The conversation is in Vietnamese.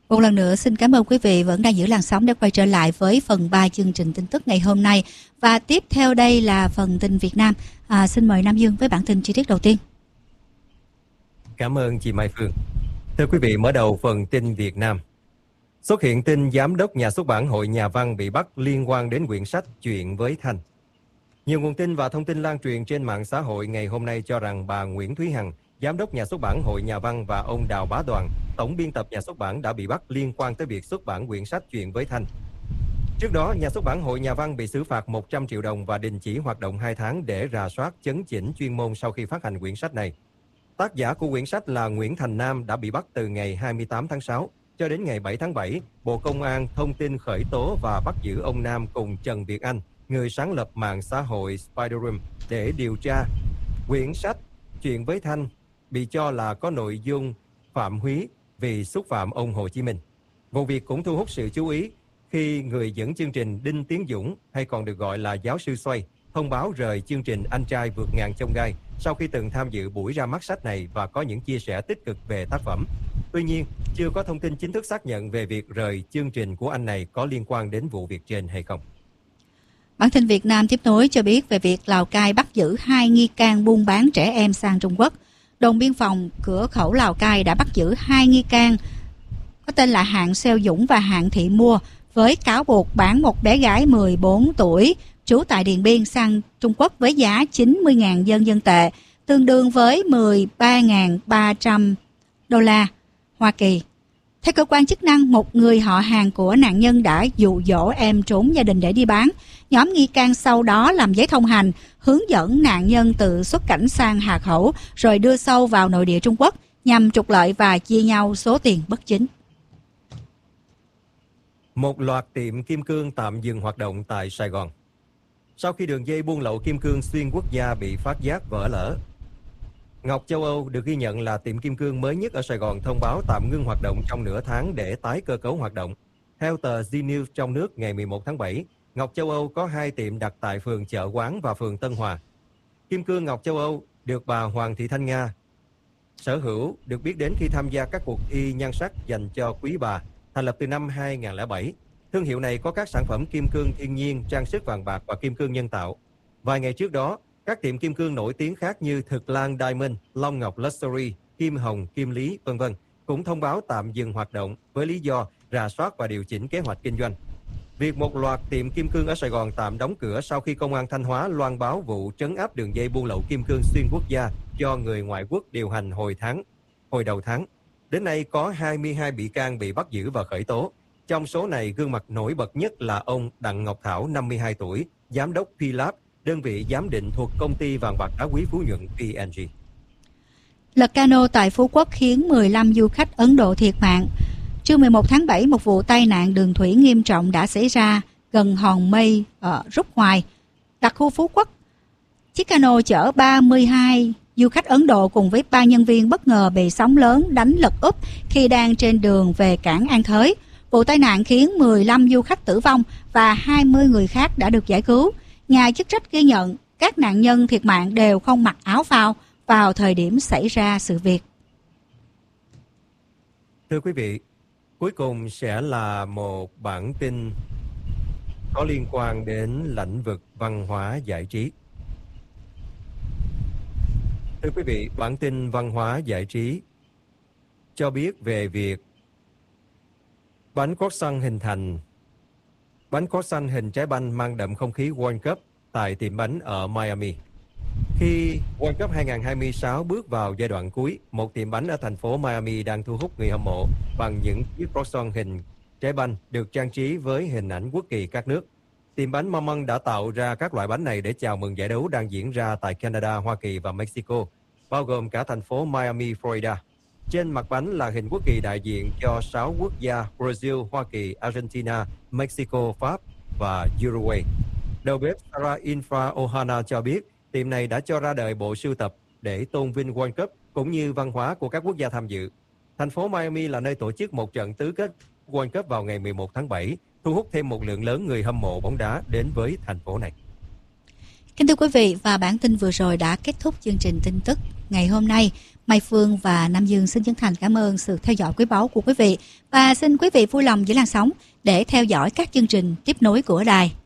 Một lần nữa xin cảm ơn quý vị vẫn đang giữ làn sóng để quay trở lại với phần 3 chương trình tin tức ngày hôm nay. Và tiếp theo đây là phần tin Việt Nam. Xin mời Nam Dương với bản tin chi tiết đầu tiên. Cảm ơn chị Mai Phương. Thưa quý vị, mở đầu phần tin Việt Nam. Xuất hiện tin giám đốc nhà xuất bản Hội Nhà văn bị bắt liên quan đến quyển sách Chuyện với Thanh. Nhiều nguồn tin và thông tin lan truyền trên mạng xã hội ngày hôm nay cho rằng bà Nguyễn Thúy Hằng, giám đốc nhà xuất bản Hội Nhà văn và ông Đào Bá Đoàn, tổng biên tập nhà xuất bản đã bị bắt liên quan tới việc xuất bản quyển sách Chuyện với Thanh. Trước đó, nhà xuất bản Hội Nhà văn bị xử phạt 100 triệu đồng và đình chỉ hoạt động 2 tháng để rà soát chấn chỉnh chuyên môn sau khi phát hành quyển sách này. Tác giả của quyển sách là Nguyễn Thành Nam đã bị bắt từ ngày 28 tháng 6 cho đến ngày 7 tháng 7. Bộ Công an thông tin khởi tố và bắt giữ ông Nam cùng Trần Việt Anh, người sáng lập mạng xã hội Spiderroom, để điều tra. Quyển sách Chuyện với Thanh bị cho là có nội dung phạm húy vì xúc phạm ông Hồ Chí Minh. Vụ việc cũng thu hút sự chú ý khi người dẫn chương trình Đinh Tiến Dũng, hay còn được gọi là giáo sư Xoay, thông báo rời chương trình Anh trai vượt ngàn chông gai sau khi từng tham dự buổi ra mắt sách này và có những chia sẻ tích cực về tác phẩm. Tuy nhiên, chưa có thông tin chính thức xác nhận về việc rời chương trình của anh này có liên quan đến vụ việc trên hay không. Bản tin Việt Nam tiếp nối cho biết về việc Lào Cai bắt giữ 2 nghi can buôn bán trẻ em sang Trung Quốc. Đồn biên phòng cửa khẩu Lào Cai đã bắt giữ 2 nghi can có tên là Hạng Xeo Dũng và Hạng Thị Mua với cáo buộc bán một bé gái 14 tuổi trú tại Điện Biên sang Trung Quốc với giá 90.000 nhân dân tệ, tương đương với 13.300 đô la Hoa Kỳ. Theo cơ quan chức năng, một người họ hàng của nạn nhân đã dụ dỗ em trốn gia đình để đi bán. Nhóm nghi can sau đó làm giấy thông hành, hướng dẫn nạn nhân tự xuất cảnh sang Hà Khẩu rồi đưa sâu vào nội địa Trung Quốc nhằm trục lợi và chia nhau số tiền bất chính. Một loạt tiệm kim cương tạm dừng hoạt động tại Sài Gòn sau khi đường dây buôn lậu kim cương xuyên quốc gia bị phát giác vỡ lở. Ngọc Châu Âu được ghi nhận là tiệm kim cương mới nhất ở Sài Gòn thông báo tạm ngưng hoạt động trong nửa tháng để tái cơ cấu hoạt động. Theo tờ Z-News trong nước ngày 11 tháng 7, Ngọc Châu Âu có 2 tiệm đặt tại phường Chợ Quán và phường Tân Hòa. Kim cương Ngọc Châu Âu được bà Hoàng Thị Thanh Nga sở hữu, được biết đến khi tham gia các cuộc thi nhan sắc dành cho quý bà, thành lập từ năm 2007. Thương hiệu này có các sản phẩm kim cương thiên nhiên, trang sức vàng bạc và kim cương nhân tạo. Vài ngày trước đó, các tiệm kim cương nổi tiếng khác như Thực Lan Diamond, Long Ngọc Luxury, Kim Hồng, Kim Lý, v.v. cũng thông báo tạm dừng hoạt động với lý do rà soát và điều chỉnh kế hoạch kinh doanh. Việc một loạt tiệm kim cương ở Sài Gòn tạm đóng cửa sau khi Công an Thanh Hóa loan báo vụ trấn áp đường dây buôn lậu kim cương xuyên quốc gia do người ngoại quốc điều hành hồi đầu tháng. Đến nay có 22 bị can bị bắt giữ và khởi tố. Trong số này, gương mặt nổi bật nhất là ông Đặng Ngọc Thảo, 52 tuổi, giám đốc P-Lab, đơn vị giám định thuộc công ty vàng bạc đá quý Phú Nhuận PNG. Lật cano tại Phú Quốc khiến 15 du khách Ấn Độ thiệt mạng. Trưa 11 tháng 7, một vụ tai nạn đường thủy nghiêm trọng đã xảy ra gần hòn Mây ở Rút Hoài, đặc khu Phú Quốc. Chiếc cano chở 32 du khách Ấn Độ cùng với 3 nhân viên bất ngờ bị sóng lớn đánh lật úp khi đang trên đường về cảng An Thới. Vụ tai nạn khiến 15 du khách tử vong và 20 người khác đã được giải cứu. Nhà chức trách ghi nhận các nạn nhân thiệt mạng đều không mặc áo phao vào thời điểm xảy ra sự việc. Thưa quý vị, cuối cùng sẽ là một bản tin có liên quan đến lĩnh vực văn hóa giải trí. Thưa quý vị, bản tin văn hóa giải trí cho biết về việc bánh croissant hình thành. Bánh croissant hình trái banh mang đậm không khí World Cup tại tiệm bánh ở Miami. Khi World Cup 2026 bước vào giai đoạn cuối, một tiệm bánh ở thành phố Miami đang thu hút người hâm mộ bằng những chiếc croissant hình trái banh được trang trí với hình ảnh quốc kỳ các nước. Tiệm bánh Maman đã tạo ra các loại bánh này để chào mừng giải đấu đang diễn ra tại Canada, Hoa Kỳ và Mexico, bao gồm cả thành phố Miami, Florida. Trên mặt bánh là hình quốc kỳ đại diện cho 6 quốc gia Brazil, Hoa Kỳ, Argentina, Mexico, Pháp và Uruguay. Đầu bếp Sarah Infra Ohana cho biết tiệm này đã cho ra đời bộ sưu tập để tôn vinh World Cup cũng như văn hóa của các quốc gia tham dự. Thành phố Miami là nơi tổ chức một trận tứ kết World Cup vào ngày 11 tháng 7, thu hút thêm một lượng lớn người hâm mộ bóng đá đến với thành phố này. Kính thưa quý vị, và bản tin vừa rồi đã kết thúc chương trình tin tức ngày hôm nay. Mai Phương và Nam Dương xin chân thành cảm ơn sự theo dõi quý báu của quý vị và xin quý vị vui lòng giữ làn sóng để theo dõi các chương trình tiếp nối của đài.